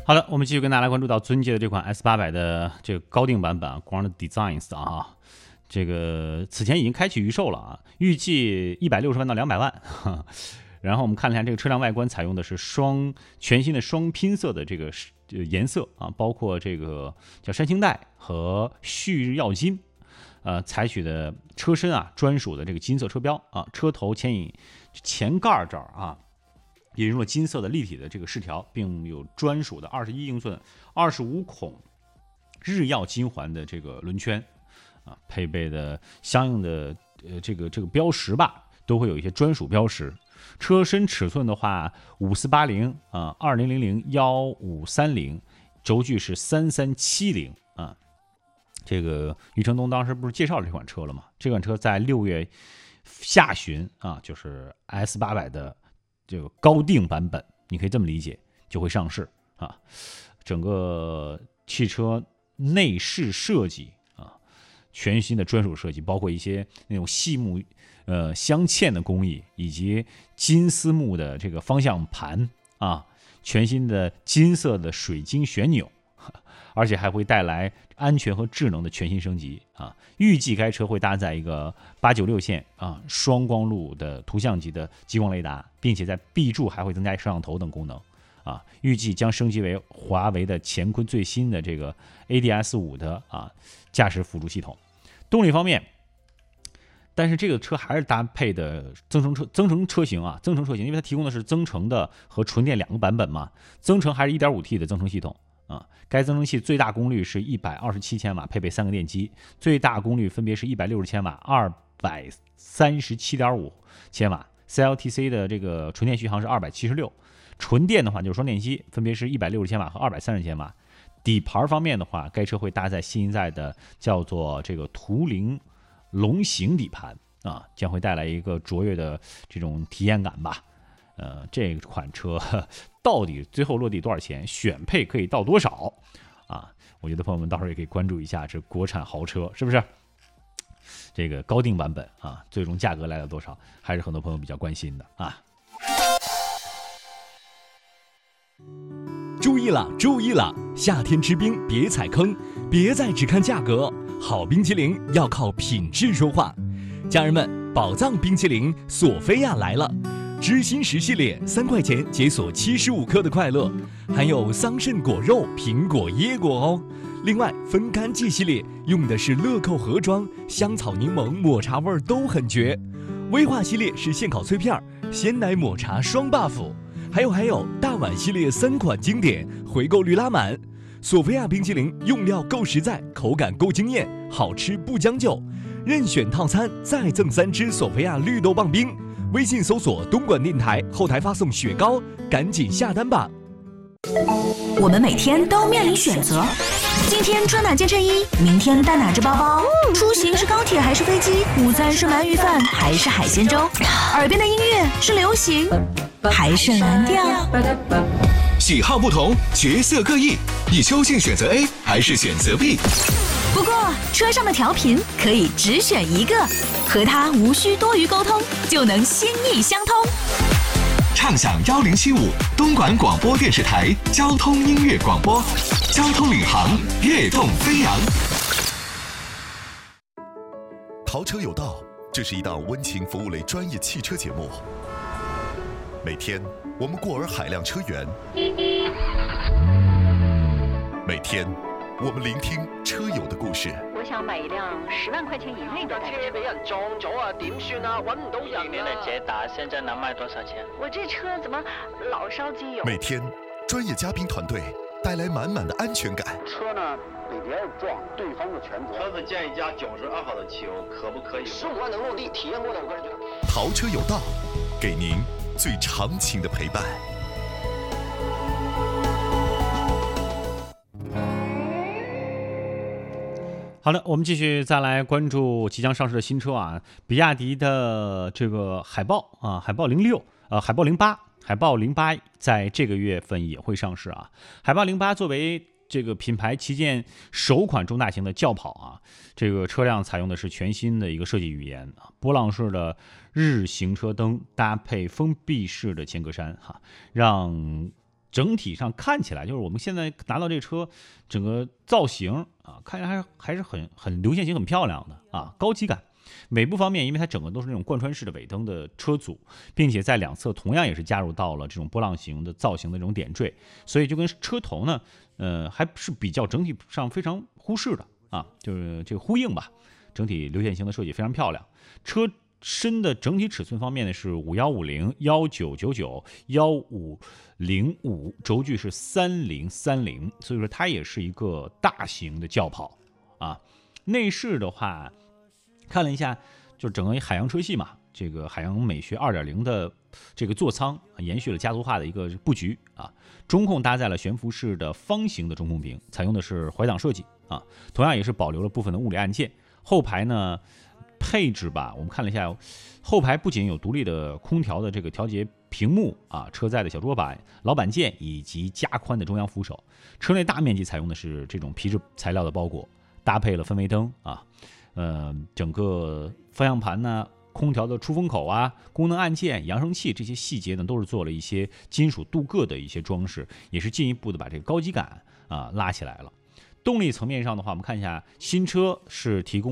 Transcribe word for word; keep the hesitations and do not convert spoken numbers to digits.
好的，我们继续跟大家来关注到尊界的这款 S 八百 的这个高定版本啊 Grand Designs 啊，这个此前已经开启预售了啊，预计一百六十万到两百万。然后我们看了一下这个车辆外观，采用的是双全新的双拼色的这个颜色啊，包括这个叫山青带和旭日耀金，呃，采取的车身啊专属的这个金色车标啊，车头牵引前盖这儿啊。引入了金色的立体的这个饰条，并有专属的二十一英寸、二十五孔日耀金环的这个轮圈，啊，配备的相应的呃这个这个标识吧，都会有一些专属标识。车身尺寸的话，五四八零啊，二零零零幺五三零，轴距是三三七零啊。这个余承东当时不是介绍了这款车了吗？这款车在六月下旬啊，就是 S 八百 的。这个高定版本，你可以这么理解，就会上市啊。整个汽车内饰设计啊，全新的专属设计，包括一些那种细木呃镶嵌的工艺，以及金丝木的这个方向盘啊，全新的金色的水晶旋钮，而且还会带来安全和智能的全新升级啊！预计该车会搭载一个八九六线啊双光路的图像级的激光雷达，并且在 B 柱还会增加摄像头等功能啊！预计将升级为华为的乾坤最新的这个 A D S 五 的啊驾驶辅助系统。动力方面，但是这个车还是搭配的增程车增程车型啊，增程车型，因为它提供的是增程的和纯电两个版本嘛，增程还是 一点五 T 的增程系统。啊，该增程器最大功率是一百二十七千瓦，配备三个电机，最大功率分别是一百六十千瓦、二百三十七点五千瓦。C L T C 的这个纯电续航是二百七十六，纯电的话就是双电机，分别是一百六十千瓦和二百三十千瓦。底盘方面的话，该车会搭载新一代的叫做这个图灵龙形底盘啊，将会带来一个卓越的这种体验感吧。呃，这款车到底最后落地多少钱？选配可以到多少？啊，我觉得朋友们到时候也可以关注一下这国产豪车，是不是？这个高定版本啊，最终价格来了多少，还是很多朋友比较关心的啊。 注意了，注意了！夏天吃冰别踩坑，别再只看价格，好冰淇淋要靠品质说话。家人们，宝藏冰淇淋索菲亚来了！知心石系列三块钱解锁七十五克的快乐，还有桑葚果肉、苹果、椰果哦。另外，分干季系列用的是乐扣盒装，香草、柠檬、抹茶味都很绝。威化系列是现烤脆片，鲜奶抹茶双 buff。还有还有，大碗系列三款经典，回购率拉满。索菲亚冰淇淋用料够实在，口感够惊艳，好吃不将就。任选套餐再赠三支索菲亚绿豆棒冰。微信搜索东莞电台，后台发送雪糕，赶紧下单吧。 我们每天都面临选择，今天穿哪件衬衣，明天带哪只包包，出行是高铁还是飞机，午餐是鳗鱼饭还是海鲜粥，耳边的音乐是流行还是蓝调。 喜好不同，角色各异，你究竟选择 A 还是选择 B？ 不过车上的调频可以只选一个，和它无需多余沟通，就能心意相通。 畅享幺零七五东莞广播电视台交通音乐广播，交通领航，跃动飞扬。 淘车有道，这是一档温情服务类专业汽车节目。每天我们过尔海量车源，每天我们聆听车友的故事。 我想買一輛十萬塊錢以內的車。 俾人撞咗啊，點算啊？揾唔到人啊！ 今年的捷達現在能賣多少錢？ 我這車怎麼老燒機油？ 每天專業嘉賓團隊帶來滿滿的安全感。 車呢被別人撞，對方的全責。 車子建一加九十二號的汽油，可不可以？ 十五萬能落地，體驗過的我個人覺得。 淘車有道，給您最長情的陪伴。 好的，我们继续再来关注即将上市的新车啊，比亚迪的这个海豹啊，海豹零六，呃，海豹零八，海豹零八在这个月份也会上市啊。海豹零八作为这个品牌旗舰首款中大型的轿跑啊，这个车辆采用的是全新的一个设计语言啊，波浪式的日行车灯搭配封闭式的前格栅哈，让整体上看起来，就是我们现在拿到这车，整个造型啊，看起来还是还是很很流线型、很漂亮的啊，高级感。尾部方面，因为它整个都是那种贯穿式的尾灯的车组，并且在两侧同样也是加入到了这种波浪形的造型的这种点缀，所以就跟车头呢，呃，还是比较整体上非常忽视的啊，就是这个呼应吧。整体流线型的设计非常漂亮。车身的整体尺寸方面呢是五一五零、一九九九、一五零五，轴距是三零三零，所以说它也是一个大型的轿跑啊。内饰的话，看了一下，就整个海洋车系嘛，这个海洋美学 二点零 的这个座舱延续了家族化的一个布局啊。中控搭载了悬浮式的方形的中控屏，采用的是怀档设计啊，同样也是保留了部分的物理按键。后排呢，配置吧，我们看了一下，后排不仅有独立的空调的这个调节屏幕啊，车载的小桌板、老板键以及加宽的中央扶手。车内大面积采用的是这种皮质材料的包裹，搭配了氛围灯啊。呃，整个方向盘呢，空调的出风口啊，功能按键、扬声器这些细节呢，都是做了一些金属镀铬的一些装饰，也是进一步的把这个高级感啊拉起来了。动力层面上的话，我们看一下，新车是提供